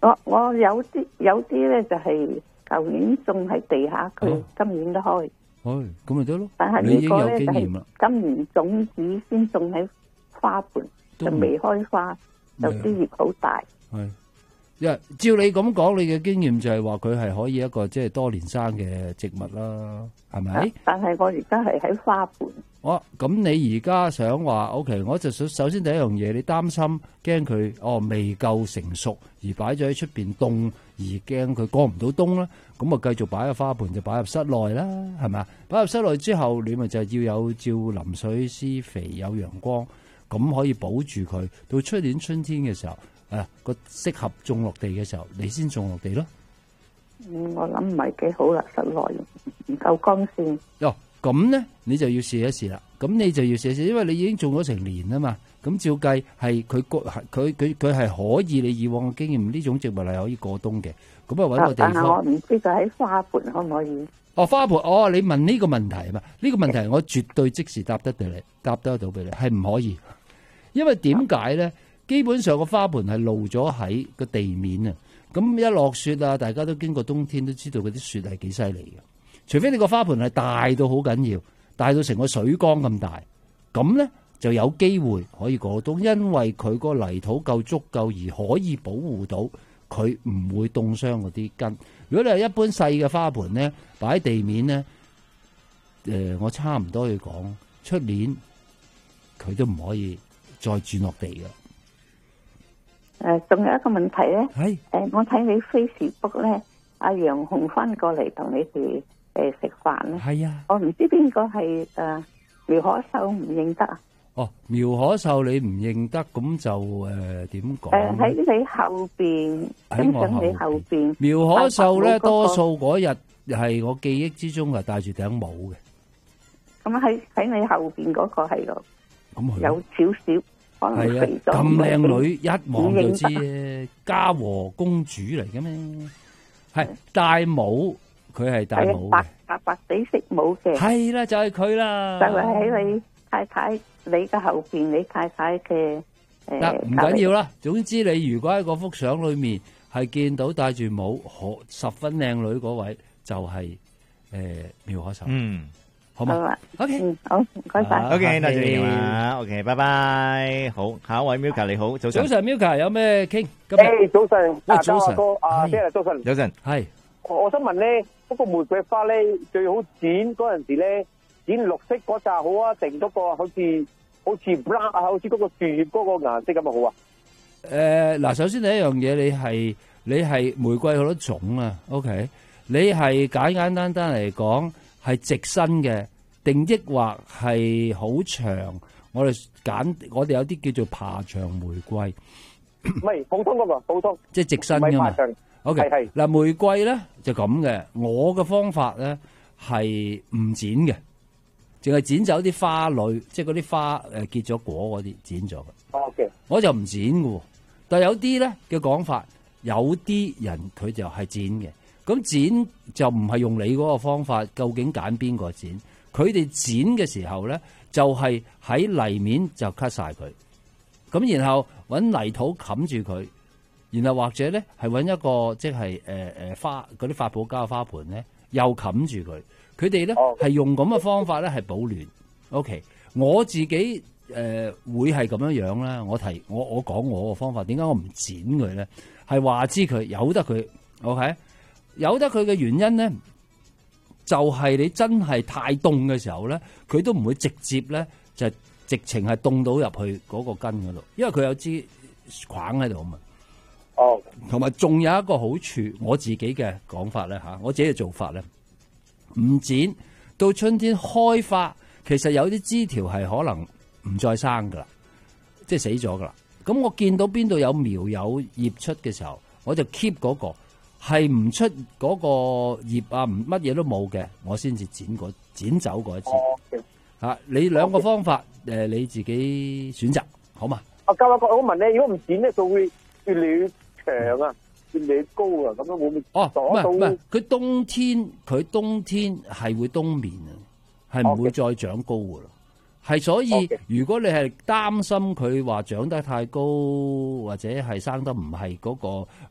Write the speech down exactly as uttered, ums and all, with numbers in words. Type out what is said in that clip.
我我有啲有啲咧就係舊年種喺地下，佢哦今年都開。 哦，咁咪得咯。 但係你已經有呢個咧就經驗啦。 係今年種子先種喺花盆， 都唔就未開花，就啲葉好大。 係，因為照你咁講，你嘅經驗就係話佢係可以一個即係多年生嘅植物啦，係咪？ 但係我而家係喺花盆。 哦，咁你而家想話 OK，我就首首先第一樣嘢，你擔心驚佢哦未夠成熟而擺咗喺出邊凍，而驚佢過唔到冬啦。咁啊繼續擺喺花盆就擺入室內啦，係咪啊？擺入室內之後，你咪就係要有照淋水、施肥、有陽光，咁可以保住佢。到出年春天嘅時候，啊個適合種落地嘅時候，你先種落地咯。 嗯，我諗唔係幾好啦，室內唔夠光線。 哦，咁咧你就要試一試啦。咁你就要試一試，因為你已經種咗成年啦嘛。咁照計係佢個佢佢佢係可以，你以往嘅經驗呢種植物係可以過冬嘅。咁啊揾個地但係我方。 唔知佢喺花盆可唔可以？ 哦，花盆哦，你問呢個問題嘛？呢個問題我絕對即時答得到你，答得到俾你，係唔可以。因為點解咧？基本上個花盆係露咗喺個地面啊。咁一落雪啊，大家都經過冬天都知道嗰啲雪係幾犀利嘅。除非你個花盆係大到好緊要，大到成個水缸咁大，咁咧就有機會可以過冬，因為佢個泥土夠足夠而可以保護到佢唔會凍傷嗰啲根。如果你係一般細嘅花盆咧，擺喺地面咧，誒、呃，我差唔多要講，出年佢都唔可以再轉落地嘅。 誒，仲有一個問題咧， 係誒，我睇你 Facebook 咧，阿楊紅翻過嚟同你哋誒食飯咧， 係啊， 我唔知邊個係誒苗可秀唔認得啊？ 哦，苗可秀你唔認得，咁就誒點講？ 誒喺你後邊，跟上你後邊， 苗可秀咧， 白白多數嗰日係我記憶之中係戴住頂帽嘅。 咁喺喺你後邊嗰個係咯， 咁佢有少少。 係啊，咁靚女一望就知嘅，嘉禾公主嚟嘅咩？係戴帽，佢係戴帽嘅， 白白白地色帽嘅。 係啦，就係佢啦。 就係喺你太太你嘅後邊，你太太嘅誒。 嗱，唔緊要啦。總之你如果喺嗰幅相裏面係見到戴住帽，可十分靚女嗰位，就係誒苗可秀。 嗯。 好嘛 ？OK， 嗯，好，唔該晒。 OK，多謝你啊。OK，拜拜。好，下一位 Milka 你好，早晨。 早晨 Milka 有咩傾？ 誒，早晨， 喂， 啊， 早晨， 哥，啊，爹啊，早晨， 早晨， 係。 我想問咧，嗰個玫瑰花咧，最好剪嗰陣時咧，剪綠色嗰扎好啊，定嗰個好似好似 brown 啊，好似嗰個樹葉嗰個顏色咁啊好啊？ 誒，嗱，首先第一樣嘢，你係你係玫瑰好多種啊 ，OK，你係簡簡單單嚟講。係直身嘅，定抑或係好長？我哋揀，我哋有啲叫做爬牆玫瑰， 唔係普通嗰個，普通， 即係直身噶嘛。O K， 係嗱，玫瑰咧就咁嘅。我嘅方法咧係唔剪嘅，淨係剪走啲花蕊，即係嗰啲花誒結咗果嗰啲剪咗嘅。 O K， 我就唔剪嘅，但係有啲咧嘅講法，有啲人佢就係剪嘅。咁剪就唔係用你嗰個方法，究竟揀邊個剪？佢哋剪嘅時候咧，就係喺泥面就 cut 晒佢，咁然後揾泥土冚住佢，然後或者咧係揾一個即係誒誒花嗰啲發泡膠花盆咧，又冚住佢。佢哋咧係用咁嘅方法咧係保暖。OK，我自己誒、呃、會係咁樣樣啦。我提我我講我個方法，點解我唔剪佢咧？係話知佢由得佢 OK。有得佢嘅原因咧，就係、是、你真係太凍嘅時候咧，佢都唔會直接咧就直情係凍到入去嗰個根嗰度，因為佢有支框喺度啊嘛。 哦， 同埋仲有一個好處，我自己嘅講法咧吓，我自己嘅做法咧，唔剪到春天開花，其實有啲枝條係可能唔再生噶啦，即係死咗噶啦。咁我見到邊度有苗有葉出嘅時候，我就 keep 嗰、那個。係唔出嗰個葉啊，唔乜嘢都冇嘅，我先至剪個剪走嗰一支。吓、啊，你兩個方法誒、呃，你自己選擇好嘛？ 啊，教下個，我問你，如果唔剪咧，佢會越嚟越長啊，越嚟越高啊，咁樣會唔會？ 哦，唔係唔係，佢冬天佢冬天係會冬眠啊，係唔會再長高噶啦。係所以，okay. 如果你係擔心佢話長得太高，或者係生得唔係嗰個